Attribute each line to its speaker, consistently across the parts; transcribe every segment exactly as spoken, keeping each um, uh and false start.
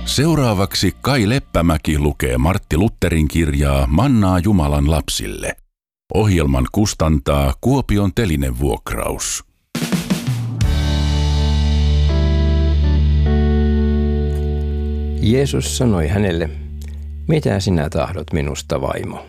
Speaker 1: Seuraavaksi Kai Leppämäki lukee Martti Lutherin kirjaa Mannaa Jumalan lapsille. Ohjelman kustantaa Kuopion Telinevuokraus.
Speaker 2: Jeesus sanoi hänelle, mitä sinä tahdot minusta, vaimo?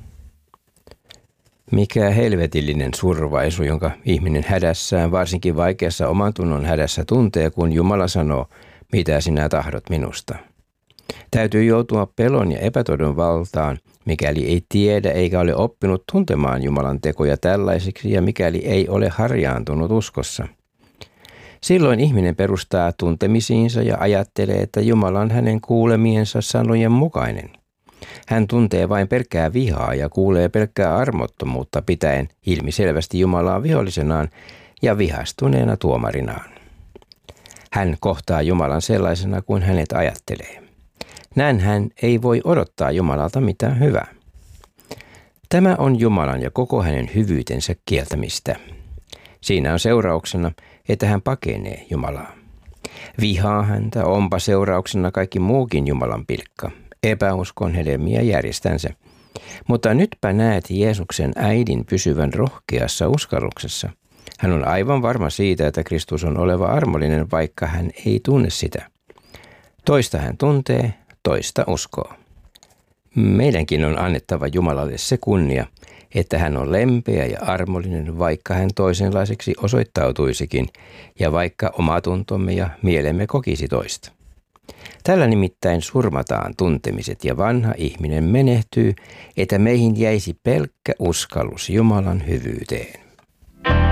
Speaker 2: Mikä helvetillinen survaisu, jonka ihminen hädässään, varsinkin vaikeassa omantunnon hädässä tuntee, kun Jumala sanoo, mitä sinä tahdot minusta. Täytyy joutua pelon ja epätoivon valtaan, mikäli ei tiedä eikä ole oppinut tuntemaan Jumalan tekoja tällaisiksi ja mikäli ei ole harjaantunut uskossa. Silloin ihminen perustaa tuntemisiinsa ja ajattelee, että Jumala on hänen kuulemiensa sanojen mukainen. Hän tuntee vain pelkkää vihaa ja kuulee pelkkää armottomuutta pitäen ilmiselvästi Jumalaa vihollisenaan ja vihastuneena tuomarinaan. Hän kohtaa Jumalan sellaisena kuin hänet ajattelee. Näin hän ei voi odottaa Jumalalta mitään hyvää. Tämä on Jumalan ja koko hänen hyvyytensä kieltämistä. Siinä on seurauksena, että hän pakenee Jumalaa. Vihaa häntä, onpa seurauksena kaikki muukin Jumalan pilkka, epäuskon hedelmiä järjestänsä. Mutta nytpä näet Jeesuksen äidin pysyvän rohkeassa uskalluksessa. Hän on aivan varma siitä, että Kristus on oleva armollinen, vaikka hän ei tunne sitä. Toista hän tuntee, toista uskoo. Meidänkin on annettava Jumalalle se kunnia, että hän on lempeä ja armollinen, vaikka hän toisenlaiseksi osoittautuisikin ja vaikka omatuntomme ja mielemme kokisi toista. Tällä nimittäin surmataan tuntemiset ja vanha ihminen menehtyy, että meihin jäisi pelkkä uskallus Jumalan hyvyyteen.